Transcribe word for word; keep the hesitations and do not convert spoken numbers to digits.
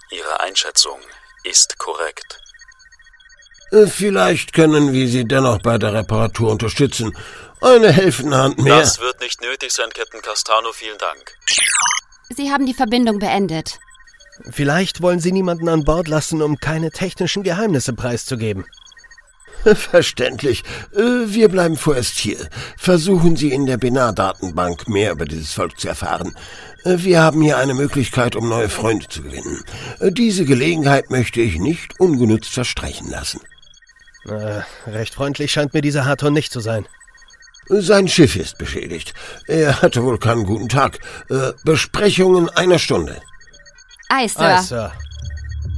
Ihre Einschätzung ist korrekt. Vielleicht können wir Sie dennoch bei der Reparatur unterstützen. Eine helfende Hand mehr. Das wird nicht nötig sein, Captain Castano, vielen Dank. Sie haben die Verbindung beendet. Vielleicht wollen Sie niemanden an Bord lassen, um keine technischen Geheimnisse preiszugeben. Verständlich. Wir bleiben vorerst hier. Versuchen Sie in der Benar-Datenbank mehr über dieses Volk zu erfahren. Wir haben hier eine Möglichkeit, um neue Freunde zu gewinnen. Diese Gelegenheit möchte ich nicht ungenutzt verstreichen lassen. Äh, recht freundlich scheint mir dieser Hathorn nicht zu sein. Sein Schiff ist beschädigt. Er hatte wohl keinen guten Tag. Äh, Besprechung in einer Stunde. Aye, Sir. Aye, Sir.